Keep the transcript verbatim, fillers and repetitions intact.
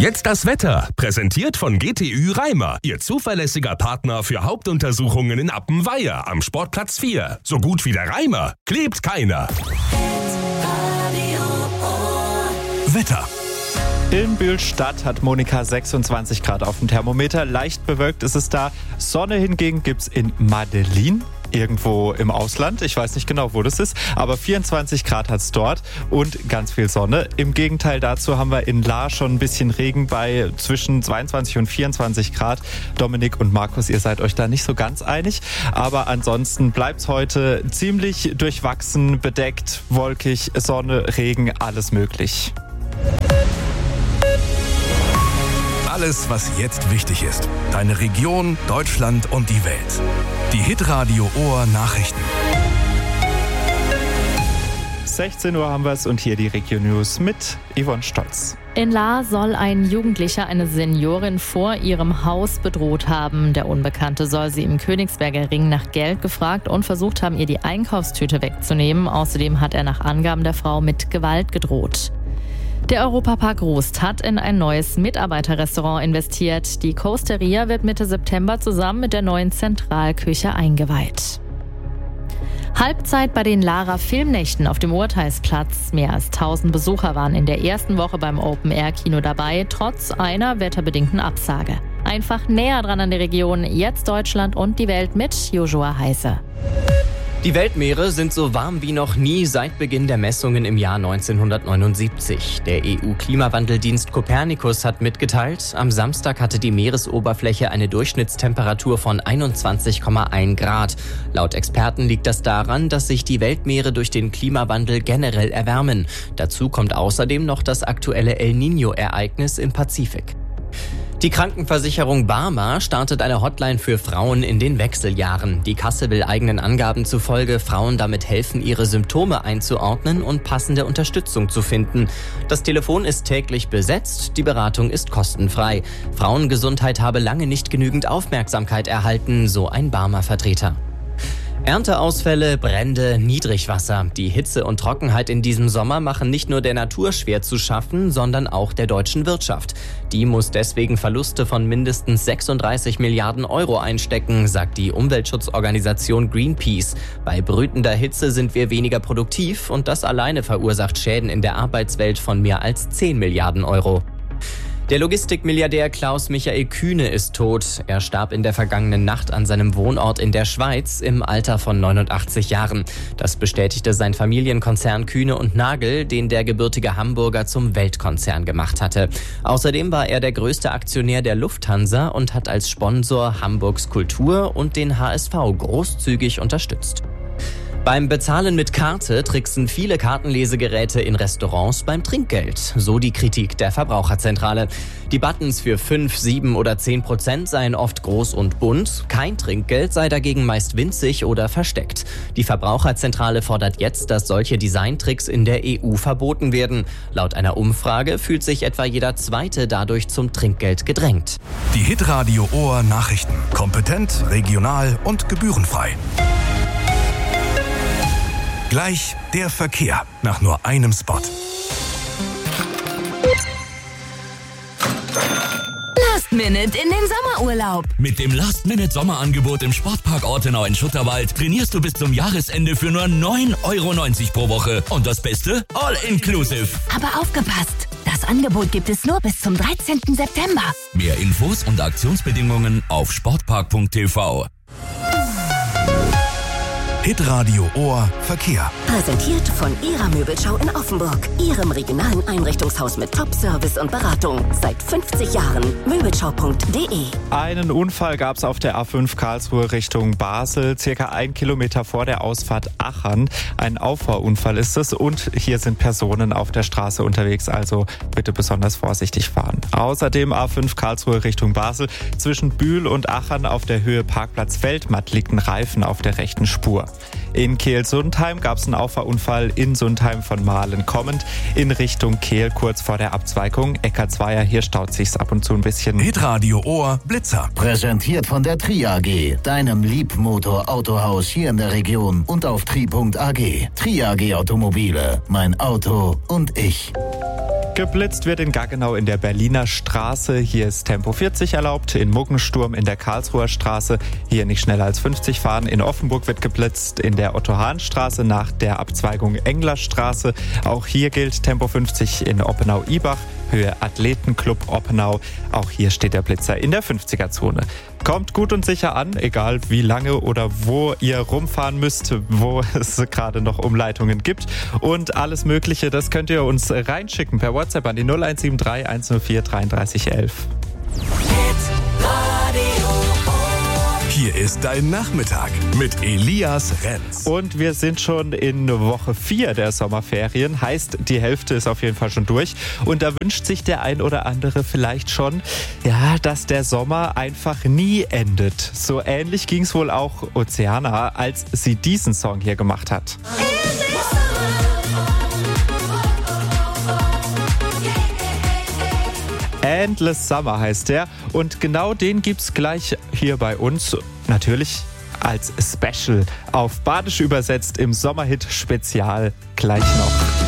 Jetzt das Wetter, präsentiert von G T Ü Reimer, Ihr zuverlässiger Partner für Hauptuntersuchungen in Appenweier am Sportplatz vier. So gut wie der Reimer, klebt keiner. Wetter. In Bühl-Stadt hat Monika sechsundzwanzig Grad auf dem Thermometer. Leicht bewölkt ist es da. Sonne hingegen gibt's in Madelin, irgendwo im Ausland. Ich weiß nicht genau, wo das ist, aber vierundzwanzig Grad hat's dort und ganz viel Sonne. Im Gegenteil dazu haben wir in Lahr schon ein bisschen Regen bei zwischen zweiundzwanzig und vierundzwanzig Grad. Dominik und Markus, ihr seid euch da nicht so ganz einig, aber ansonsten bleibt's heute ziemlich durchwachsen, bedeckt, wolkig, Sonne, Regen, alles möglich. Alles, was jetzt wichtig ist. Deine Region, Deutschland und die Welt. Die Hitradio Ohr Nachrichten. sechzehn Uhr haben wir es und hier die Region News mit Yvonne Stotz. In Lahr soll ein Jugendlicher eine Seniorin vor ihrem Haus bedroht haben. Der Unbekannte soll sie im Königsberger Ring nach Geld gefragt und versucht haben, ihr die Einkaufstüte wegzunehmen. Außerdem hat er nach Angaben der Frau mit Gewalt gedroht. Der Europapark Rust hat in ein neues Mitarbeiterrestaurant investiert. Die Coasteria wird Mitte September zusammen mit der neuen Zentralküche eingeweiht. Halbzeit bei den Lahrer Filmnächten auf dem Urteilsplatz. Mehr als tausend Besucher waren in der ersten Woche beim Open-Air-Kino dabei, trotz einer wetterbedingten Absage. Einfach näher dran an die Region, jetzt Deutschland und die Welt mit Joshua Heise. Die Weltmeere sind so warm wie noch nie seit Beginn der Messungen im Jahr neunzehnhundertneunundsiebzig. Der E U-Klimawandeldienst Copernicus hat mitgeteilt, am Samstag hatte die Meeresoberfläche eine Durchschnittstemperatur von einundzwanzig Komma eins Grad. Laut Experten liegt das daran, dass sich die Weltmeere durch den Klimawandel generell erwärmen. Dazu kommt außerdem noch das aktuelle El Niño-Ereignis im Pazifik. Die Krankenversicherung Barmer startet eine Hotline für Frauen in den Wechseljahren. Die Kasse will eigenen Angaben zufolge Frauen damit helfen, ihre Symptome einzuordnen und passende Unterstützung zu finden. Das Telefon ist täglich besetzt, die Beratung ist kostenfrei. Frauengesundheit habe lange nicht genügend Aufmerksamkeit erhalten, so ein Barmer-Vertreter. Ernteausfälle, Brände, Niedrigwasser. Die Hitze und Trockenheit in diesem Sommer machen nicht nur der Natur schwer zu schaffen, sondern auch der deutschen Wirtschaft. Die muss deswegen Verluste von mindestens sechsunddreißig Milliarden Euro einstecken, sagt die Umweltschutzorganisation Greenpeace. Bei brütender Hitze sind wir weniger produktiv und das alleine verursacht Schäden in der Arbeitswelt von mehr als zehn Milliarden Euro. Der Logistikmilliardär Klaus-Michael Kühne ist tot. Er starb in der vergangenen Nacht an seinem Wohnort in der Schweiz im Alter von neunundachtzig Jahren. Das bestätigte sein Familienkonzern Kühne und Nagel, den der gebürtige Hamburger zum Weltkonzern gemacht hatte. Außerdem war er der größte Aktionär der Lufthansa und hat als Sponsor Hamburgs Kultur und den H S V großzügig unterstützt. Beim Bezahlen mit Karte tricksen viele Kartenlesegeräte in Restaurants beim Trinkgeld. So die Kritik der Verbraucherzentrale. Die Buttons für fünf, sieben oder zehn Prozent seien oft groß und bunt. Kein Trinkgeld sei dagegen meist winzig oder versteckt. Die Verbraucherzentrale fordert jetzt, dass solche Designtricks in der E U verboten werden. Laut einer Umfrage fühlt sich etwa jeder Zweite dadurch zum Trinkgeld gedrängt. Die Hitradio Ohr Nachrichten. Kompetent, regional und gebührenfrei. Gleich der Verkehr nach nur einem Spot. Last Minute in den Sommerurlaub. Mit dem Last-Minute-Sommerangebot im Sportpark Ortenau in Schutterwald trainierst du bis zum Jahresende für nur neun Euro neunzig pro Woche. Und das Beste? All-inclusive. Aber aufgepasst! Das Angebot gibt es nur bis zum dreizehnten September. Mehr Infos und Aktionsbedingungen auf sportpark punkt t v. Hitradio Ohr Verkehr. Präsentiert von Ihrer Möbelschau in Offenburg. Ihrem regionalen Einrichtungshaus mit Top-Service und Beratung. Seit fünfzig Jahren. Möbelschau punkt de. Einen Unfall gab es auf der A fünf Karlsruhe Richtung Basel, circa ein Kilometer vor der Ausfahrt Achern. Ein Auffahrunfall ist es und hier sind Personen auf der Straße unterwegs, also bitte besonders vorsichtig fahren. Außerdem A fünf Karlsruhe Richtung Basel. Zwischen Bühl und Achern auf der Höhe Parkplatz Feldmatt liegt ein Reifen auf der rechten Spur. In Kehl-Sundheim gab es einen Auffahrunfall in Sundheim von Mahlen kommend in Richtung Kehl, kurz vor der Abzweigung. Eckartsweier, hier staut sich's ab und zu ein bisschen. Hitradio Ohr Blitzer. Präsentiert von der Tri A G, deinem Liebmotor-Autohaus hier in der Region und auf tri punkt a g. Tri A G Automobile, mein Auto und ich. Geblitzt wird in Gaggenau in der Berliner Straße. Hier ist Tempo vierzig erlaubt. In Muggensturm in der Karlsruher Straße. Hier nicht schneller als fünfzig fahren. In Offenburg wird geblitzt in der Otto-Hahn-Straße nach der Abzweigung Englerstraße. Auch hier gilt Tempo fünfzig in Oppenau-Ibach. Höhe Athletenclub Oppenau. Auch hier steht der Blitzer in der fünfziger-Zone. Kommt gut und sicher an, egal wie lange oder wo ihr rumfahren müsst, wo es gerade noch Umleitungen gibt. Und alles Mögliche, das könnt ihr uns reinschicken per WhatsApp an die null eins sieben drei eins null vier dreiunddreißig elf. Hier ist dein Nachmittag mit Elias Renz. Und wir sind schon in Woche vier der Sommerferien. Heißt, die Hälfte ist auf jeden Fall schon durch. Und da wünscht sich der ein oder andere vielleicht schon, ja, dass der Sommer einfach nie endet. So ähnlich ging es wohl auch Oceana, als sie diesen Song hier gemacht hat. Endless Summer heißt der und genau den gibt's gleich hier bei uns, natürlich als Special auf Badisch übersetzt im Sommerhit-Spezial gleich noch.